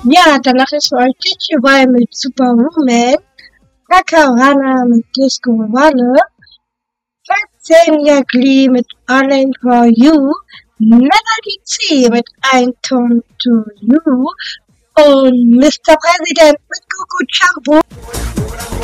Ja, danach ist für euch DJ Boy mit Superwoman, Kakarana mit Disco Walle, 14 Glee mit All In For You, Melody C mit Ein Ton To You und Mr. President mit Coco Shampoo.